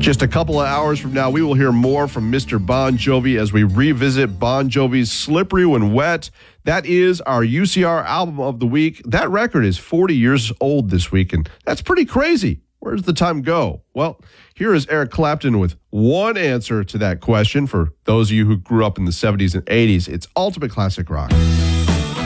Just a couple of hours from now, we will hear more from Mr. Bon Jovi as we revisit Bon Jovi's Slippery When Wet. That is our UCR album of the week. That record is 40 years old this week, and that's pretty crazy. Where does the time go? Well, here is Eric Clapton with one answer to that question for those of you who grew up in the 70s and 80s. It's ultimate classic rock.